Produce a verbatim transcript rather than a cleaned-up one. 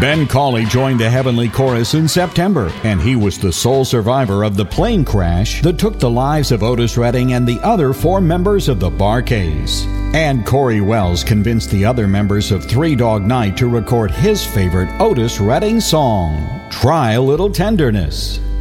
Ben Cauley joined the Heavenly Chorus in September, and he was the sole survivor of the plane crash that took the lives of Otis Redding and the other four members of the Bar-Kays. And Corey Wells convinced the other members of Three Dog Night to record his favorite Otis Redding song, Try a Little Tenderness.